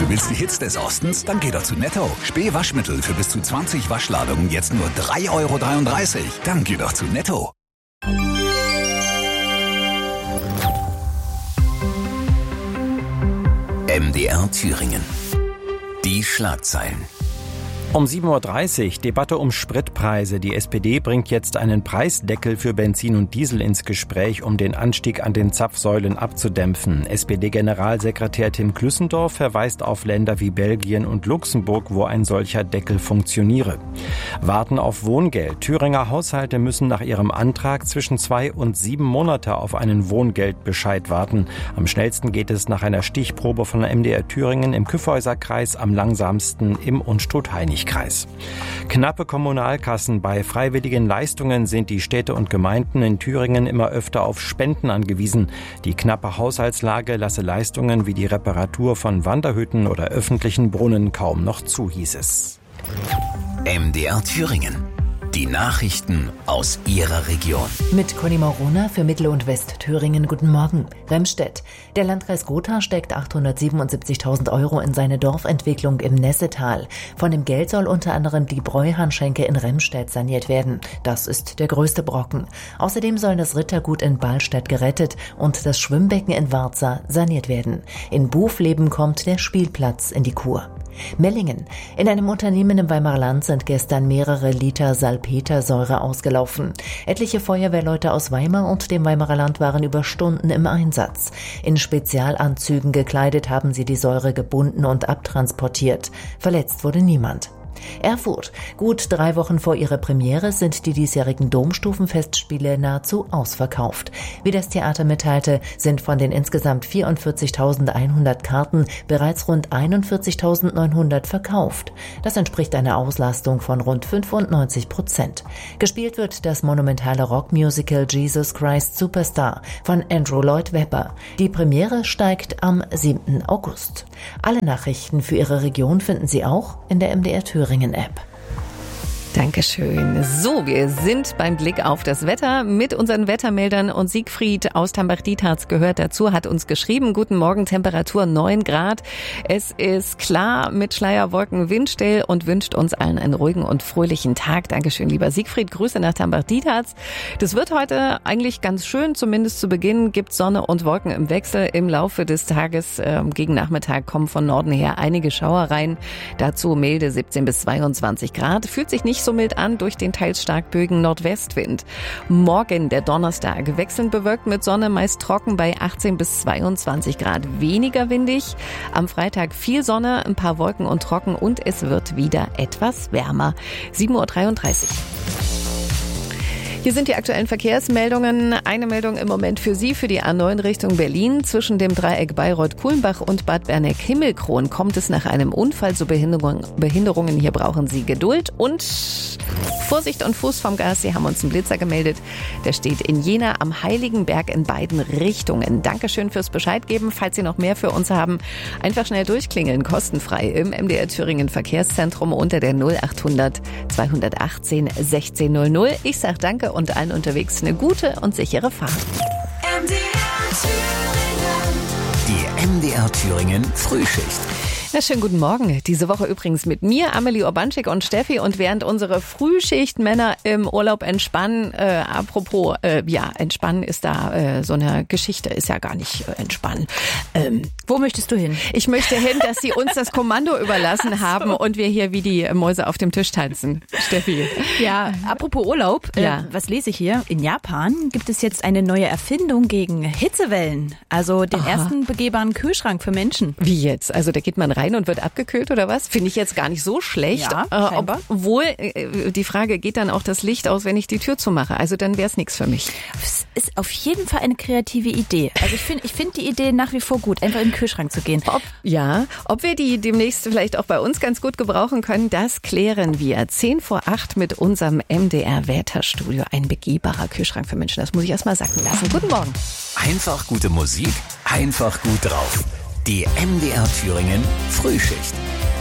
Du willst die Hits des Ostens? Dann geh doch zu Netto. Spee Waschmittel für bis zu 20 Waschladungen jetzt nur 3,33 €. Dann geh doch zu Netto. MDR Thüringen. Die Schlagzeilen. Um 7:30 Uhr Debatte um Spritpreise. Die SPD bringt jetzt einen Preisdeckel für Benzin und Diesel ins Gespräch, um den Anstieg an den Zapfsäulen abzudämpfen. SPD-Generalsekretär Tim Klüssendorf verweist auf Länder wie Belgien und Luxemburg, wo ein solcher Deckel funktioniere. Warten auf Wohngeld. Thüringer Haushalte müssen nach ihrem Antrag zwischen 2 und 7 Monate auf einen Wohngeldbescheid warten. Am schnellsten geht es nach einer Stichprobe von der MDR Thüringen im Kyffhäuser-Kreis, am langsamsten im Unstrut-Hainich-Kreis. Knappe Kommunalkassen. Bei freiwilligen Leistungen sind die Städte und Gemeinden in Thüringen immer öfter auf Spenden angewiesen. Die knappe Haushaltslage lasse Leistungen wie die Reparatur von Wanderhütten oder öffentlichen Brunnen kaum noch zu, hieß es. MDR Thüringen. Die Nachrichten aus Ihrer Region. Mit Conny Morona für Mittel- und Westthüringen. Guten Morgen. Remstedt. Der Landkreis Gotha steckt 877.000 € in seine Dorfentwicklung im Nessetal. Von dem Geld soll unter anderem die Bräuhahnschenke in Remstedt saniert werden. Das ist der größte Brocken. Außerdem soll das Rittergut in Ballstadt gerettet und das Schwimmbecken in Warza saniert werden. In Bufleben kommt der Spielplatz in die Kur. Mellingen. In einem Unternehmen im Weimarer Land sind gestern mehrere Liter Salpetersäure ausgelaufen. Etliche Feuerwehrleute aus Weimar und dem Weimarer Land waren über Stunden im Einsatz. In Spezialanzügen gekleidet haben sie die Säure gebunden und abtransportiert. Verletzt wurde niemand. Erfurt. Gut 3 Wochen vor ihrer Premiere sind die diesjährigen Domstufenfestspiele nahezu ausverkauft. Wie das Theater mitteilte, sind von den insgesamt 44.100 Karten bereits rund 41.900 verkauft. Das entspricht einer Auslastung von rund 95%. Gespielt wird das monumentale Rockmusical Jesus Christ Superstar von Andrew Lloyd Webber. Die Premiere steigt am 7. August. Alle Nachrichten für Ihre Region finden Sie auch in der MDR Thüringen App. Dankeschön. So, wir sind beim Blick auf das Wetter mit unseren Wettermeldern und Siegfried aus Tambach-Dietharz gehört dazu, hat uns geschrieben. Guten Morgen, Temperatur 9 Grad. Es ist klar mit Schleierwolken, windstill und wünscht uns allen einen ruhigen und fröhlichen Tag. Dankeschön, lieber Siegfried. Grüße nach Tambach-Dietharz. Das wird heute eigentlich ganz schön, zumindest zu Beginn gibt Sonne und Wolken im Wechsel. Im Laufe des Tages gegen Nachmittag kommen von Norden her einige Schauer rein. Dazu milde 17 bis 22 Grad. Fühlt sich nicht so mild an durch den teils stark böigen Nordwestwind. Morgen, der Donnerstag, wechselnd bewölkt mit Sonne, meist trocken bei 18 bis 22 Grad. Weniger windig. Am Freitag viel Sonne, ein paar Wolken und trocken und es wird wieder etwas wärmer. 7:33 Uhr. Hier sind die aktuellen Verkehrsmeldungen. Eine Meldung im Moment für Sie, für die A9 Richtung Berlin. Zwischen dem Dreieck Bayreuth-Kulmbach und Bad Berneck-Himmelkron kommt es nach einem Unfall zu Behinderungen. Hier brauchen Sie Geduld und Vorsicht und Fuß vom Gas. Sie haben uns einen Blitzer gemeldet. Der steht in Jena am Heiligenberg in beiden Richtungen. Dankeschön fürs Bescheid geben. Falls Sie noch mehr für uns haben, einfach schnell durchklingeln, kostenfrei im MDR Thüringen Verkehrszentrum unter der 0800 218 1600. Ich sage danke und allen unterwegs eine gute und sichere Fahrt. Die MDR Thüringen Frühschicht. Na, schönen guten Morgen. Diese Woche übrigens mit mir, Amelie Urbanschik und Steffi. Und während unsere Frühschichtmänner im Urlaub entspannen, entspannen ist da so eine Geschichte, ist ja gar nicht entspannen. Wo möchtest du hin? Ich möchte hin, dass sie uns das Kommando überlassen haben und wir hier wie die Mäuse auf dem Tisch tanzen. Steffi. Ja, apropos Urlaub, was lese ich hier? In Japan gibt es jetzt eine neue Erfindung gegen Hitzewellen. Also den ersten begehbaren Kühlschrank für Menschen. Wie jetzt? Also da geht man rein und wird abgekühlt oder was? Finde ich jetzt gar nicht so schlecht. Ja, obwohl die Frage, geht dann auch das Licht aus, wenn ich die Tür zumache? Also dann wäre es nichts für mich. Es ist auf jeden Fall eine kreative Idee. Also ich finde die Idee nach wie vor gut, einfach in den Kühlschrank zu gehen. Ob wir die demnächst vielleicht auch bei uns ganz gut gebrauchen können, das klären wir. 7:50 mit unserem MDR-Wetterstudio. Ein begehbarer Kühlschrank für Menschen. Das muss ich erst mal sacken lassen. Guten Morgen. Einfach gute Musik, einfach gut drauf. Die MDR Thüringen Frühschicht.